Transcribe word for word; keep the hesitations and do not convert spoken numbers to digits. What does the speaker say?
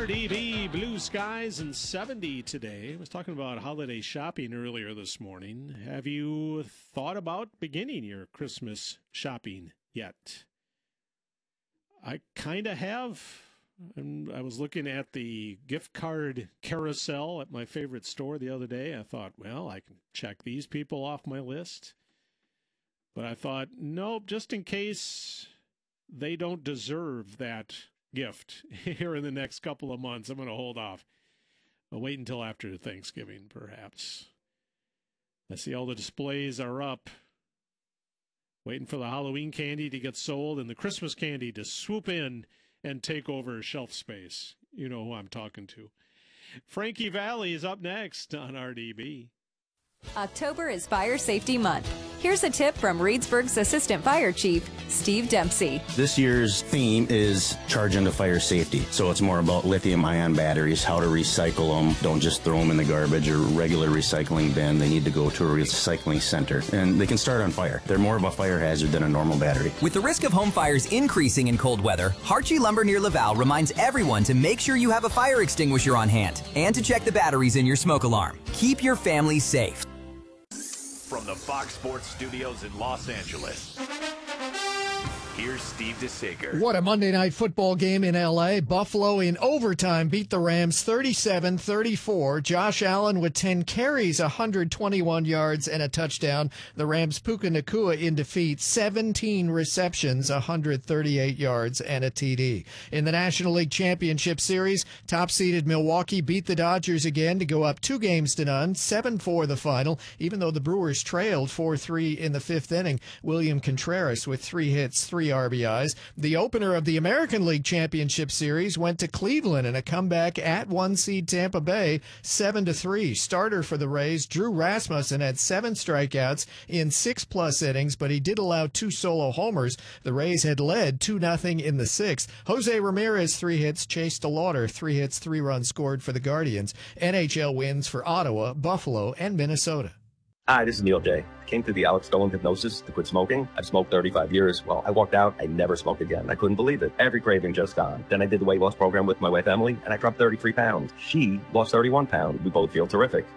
R D B, blue skies and seventy today. I was talking about holiday shopping earlier this morning. Have you thought about beginning your Christmas shopping yet? I kind of have. And I was looking at the gift card carousel at my favorite store the other day. I thought, well, I can check these people off my list. But I thought, nope, just in case they don't deserve that gift here in the next couple of months, I'm going to hold off. I'll wait until after Thanksgiving, perhaps. I see all the displays are up. Waiting for the Halloween candy to get sold and the Christmas candy to swoop in and take over shelf space. You know who I'm talking to. Frankie Valli is up next on R D B. October is Fire Safety Month. Here's a tip from Reedsburg's Assistant Fire Chief, Steve Dempsey. This year's theme is Charge into Fire Safety. So it's more about lithium-ion batteries, how to recycle them. Don't just throw them in the garbage or regular recycling bin. They need to go to a recycling center. And they can start on fire. They're more of a fire hazard than a normal battery. With the risk of home fires increasing in cold weather, Harchie Lumber near Laval reminds everyone to make sure you have a fire extinguisher on hand and to check the batteries in your smoke alarm. Keep your family safe. From the Fox Sports Studios in Los Angeles, here's Steve DeSager. What a Monday Night Football game in L A. Buffalo in overtime beat the Rams thirty-seven thirty-four. Josh Allen with ten carries, one hundred twenty-one yards and a touchdown. The Rams' Puka Nacua in defeat, seventeen receptions, one hundred thirty-eight yards and a T D. In the National League Championship Series, top-seeded Milwaukee beat the Dodgers again to go up two games to none, seven four the final, even though the Brewers trailed four three in the fifth inning. William Contreras with three hits, three R B Is. The opener of the American League Championship Series went to Cleveland in a comeback at one seed Tampa Bay, seven to three. Starter for the Rays, Drew Rasmussen, had seven strikeouts in six-plus innings, but he did allow two solo homers. The Rays had led two nothing in the sixth. Jose Ramirez, three hits. Chase DeLauder, three hits, three runs scored for the Guardians. N H L wins for Ottawa, Buffalo, and Minnesota. Hi, this is Neil J. Came through the Alex Dolan hypnosis to quit smoking. I've smoked thirty-five years. Well, I walked out. I never smoked again. I couldn't believe it. Every craving just gone. Then I did the weight loss program with my wife, Emily, and I dropped thirty-three pounds. She lost thirty-one pounds. We both feel terrific.